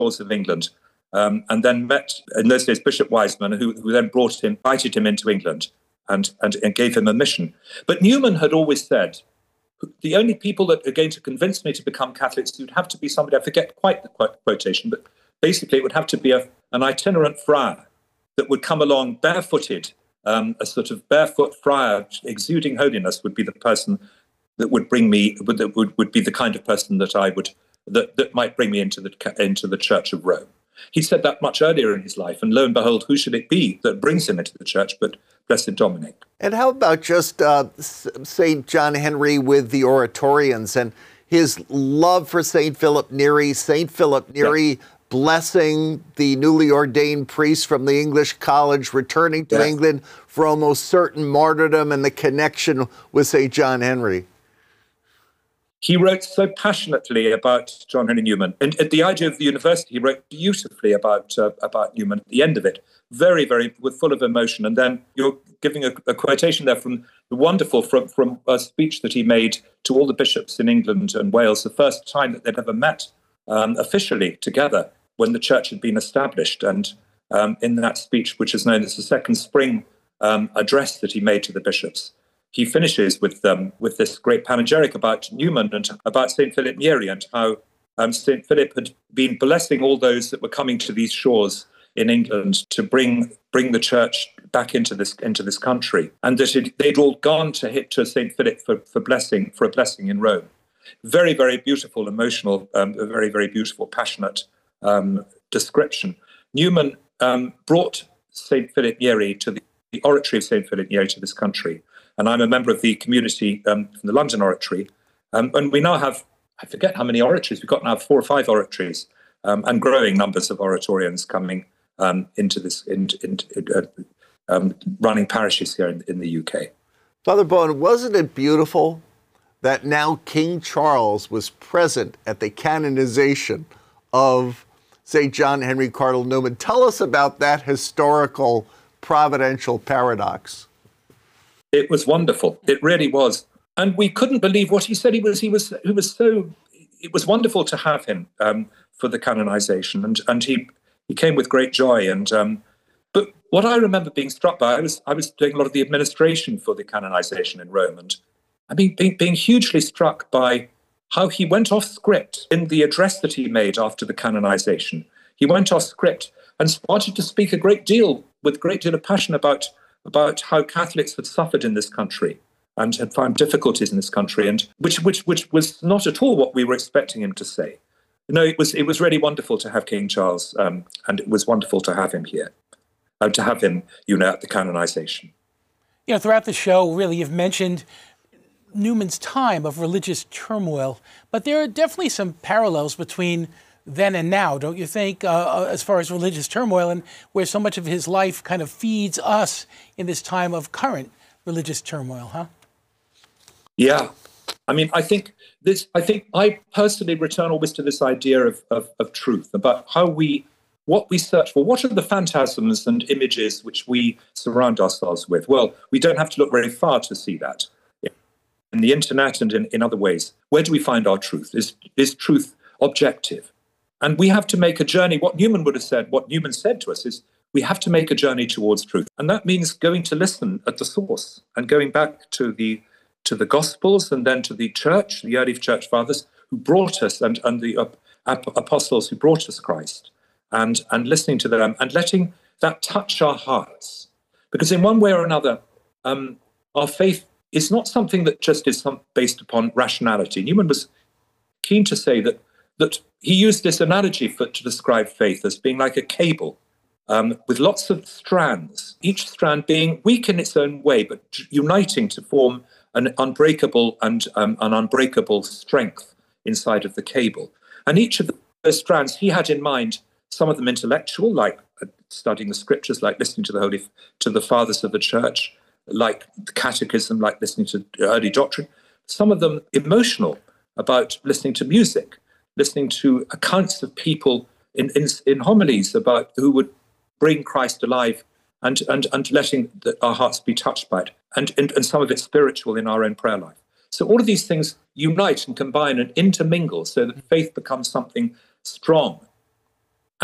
shores of England, and then met, in those days, Bishop Wiseman, who then invited him into England and gave him a mission. But Newman had always said, the only people that are going to convince me to become Catholics would have to be somebody, I forget quite the quotation, but basically it would have to be an itinerant friar that would come along barefooted. A sort of barefoot friar exuding holiness would be the person that would bring me, would be the kind of person that might bring me into the Church of Rome. He said that much earlier in his life, and lo and behold, who should it be that brings him into the church but Blessed Dominic? And how about just St. John Henry with the Oratorians and his love for St. Philip Neri, blessing the newly ordained priest from the English college, returning to England for almost certain martyrdom and the connection with St. John Henry? He wrote so passionately about John Henry Newman. And at the idea of the university, he wrote beautifully about Newman at the end of it, very, very full of emotion. And then you're giving a quotation there from a speech that he made to all the bishops in England and Wales, the first time that they'd ever met officially together when the church had been established. And in that speech, which is known as the Second Spring address that he made to the bishops, he finishes with this great panegyric about Newman and about St. Philip Neri and how St. Philip had been blessing all those that were coming to these shores in England to bring the church back into this country, and that they'd all gone to St. Philip for a blessing in Rome. Very, very beautiful, emotional, a very, very beautiful, passionate description. Newman brought St. Philip Neri to the oratory of St. Philip Neri to this country. And I'm a member of the community from the London Oratory. And we now have, I forget how many oratories, we've got now 4 or 5 oratories, and growing numbers of oratorians coming into this, running parishes here in the UK. Father Bowen, wasn't it beautiful that now King Charles was present at the canonization of St. John Henry Cardinal Newman? Tell us about that historical providential paradox. It was wonderful. It really was. And we couldn't believe what he said. It was wonderful to have him for the canonization. And he came with great joy. But what I remember being struck by, I was doing a lot of the administration for the canonization in Rome. And I mean, being hugely struck by how he went off script in the address that he made after the canonization. He went off script and started to speak with a great deal of passion about how Catholics had suffered in this country and had found difficulties in this country, and which was not at all what we were expecting him to say. No, it was really wonderful to have King Charles, and it was wonderful to have him here, to have him, at the canonization. Throughout the show, really, you've mentioned Newman's time of religious turmoil, but there are definitely some parallels between then and now, don't you think, as far as religious turmoil, and where so much of his life kind of feeds us in this time of current religious turmoil, huh? Yeah. I mean, I think I personally return always to this idea of truth, about what we search for. What are the phantasms and images which we surround ourselves with? Well, we don't have to look very far to see that. In the internet and in other ways, where do we find our truth? Is truth objective? And we have to make a journey. What Newman said to us is, we have to make a journey towards truth. And that means going to listen at the source and going back to the Gospels and then to the church, the early church fathers who brought us, and the apostles who brought us Christ, and listening to them and letting that touch our hearts. Because in one way or another, our faith is not something that just is based upon rationality. Newman was keen to say that he used this analogy to describe faith as being like a cable with lots of strands, each strand being weak in its own way, but uniting to form an unbreakable strength inside of the cable. And each of those strands he had in mind, some of them intellectual, like studying the scriptures, like listening to the fathers of the church, like the catechism, like listening to early doctrine. Some of them emotional, about listening to music, listening to accounts of people in homilies about who would bring Christ alive, and letting our hearts be touched by it, and some of it spiritual in our own prayer life. So all of these things unite and combine and intermingle so that faith becomes something strong